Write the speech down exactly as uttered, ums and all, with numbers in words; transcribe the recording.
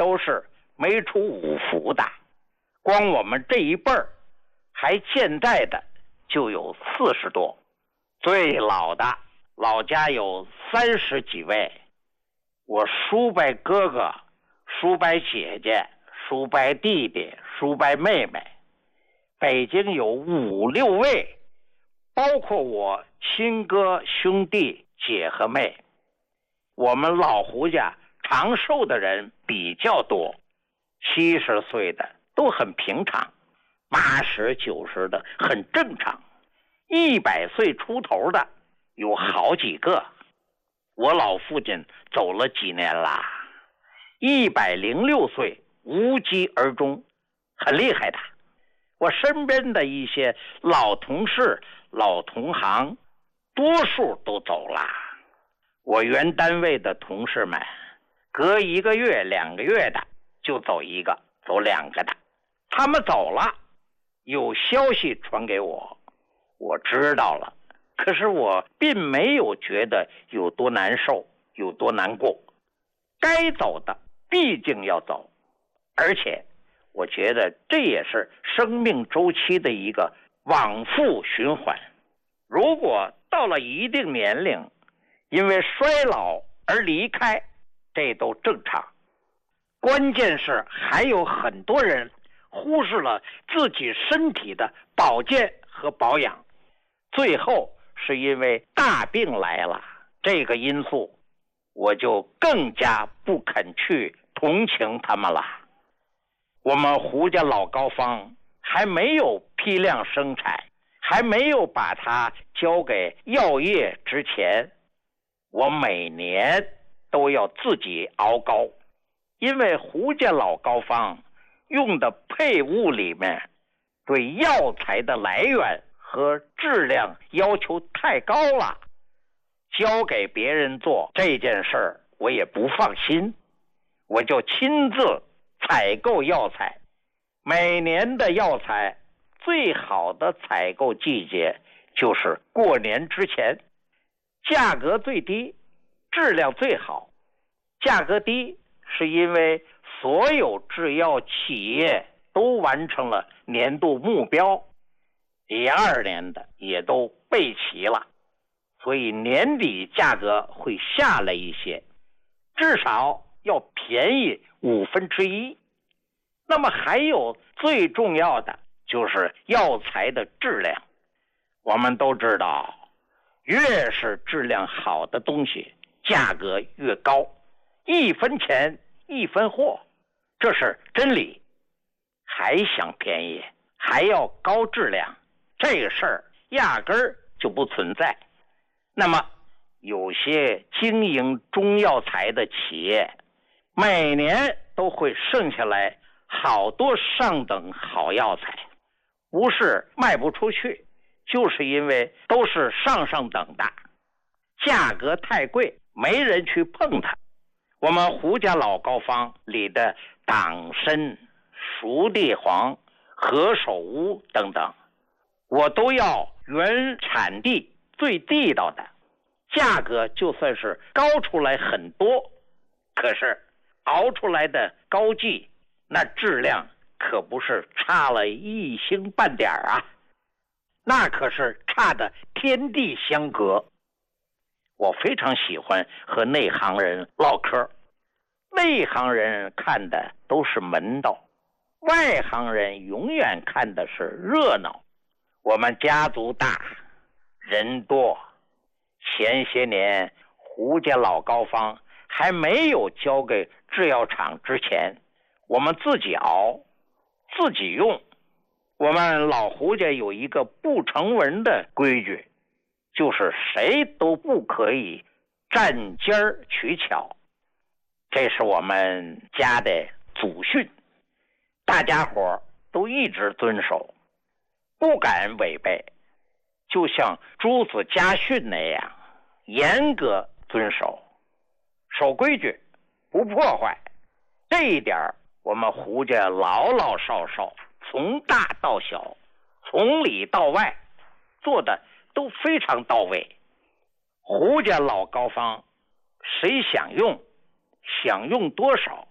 都是没出五福的，光我们这一辈儿还健在的就有四十多，最老的老家有三十几位。我叔伯哥哥、叔伯姐姐、叔伯弟弟、叔伯妹妹，北京有五六位，包括我亲哥兄弟姐和妹。我们老胡家长寿的人比较多，七十岁的都很平常，八十九十的很正常，一百岁出头的有好几个。我老父亲走了几年啦，一百零六岁无疾而终，很厉害的。我身边的一些老同事、老同行，多数都走了。我原单位的同事们，隔一个月、两个月的就走一个，走两个的。他们走了，有消息传给我，我知道了。可是我并没有觉得有多难受，有多难过。该走的毕竟要走，而且我觉得这也是生命周期的一个往复循环。如果到了一定年龄，因为衰老而离开，这都正常。关键是还有很多人忽视了自己身体的保健和保养，最后是因为大病来了，这个因素我就更加不肯去同情他们了。我们胡家老高方还没有批量生产，还没有把它交给药业之前，我每年都要自己熬膏，因为胡家老高方用的配物里面对药材的来源和质量要求太高了，交给别人做这件事儿我也不放心，我就亲自采购药材。每年的药材最好的采购季节就是过年之前，价格最低，质量最好。价格低是因为所有制药企业都完成了年度目标，第二年的也都备齐了，所以年底价格会下来一些，至少要便宜五分之一。那么还有最重要的就是药材的质量。我们都知道，越是质量好的东西，价格越高，一分钱一分货，这是真理。还想便宜，还要高质量，这个事儿压根儿就不存在。那么有些经营中药材的企业，每年都会剩下来好多上等好药材，不是卖不出去，就是因为都是上上等的，价格太贵，没人去碰它。我们胡家老高方里的党参、熟地黄、何首乌等等，我都要原产地最地道的，价格就算是高出来很多，可是熬出来的膏剂那质量可不是差了一星半点啊，那可是差的天地相隔。我非常喜欢和内行人唠嗑，内行人看的都是门道，外行人永远看的是热闹。我们家族大，人多，前些年胡家老高方还没有交给制药厂之前，我们自己熬，自己用。我们老胡家有一个不成文的规矩，就是谁都不可以占尖儿取巧，这是我们家的祖训，大家伙都一直遵守，不敢违背，就像朱子家训那样严格遵守，守规矩，不破坏。这一点我们胡家老老少少，从大到小，从里到外，做的都非常到位。胡家老高方谁想用，想用多少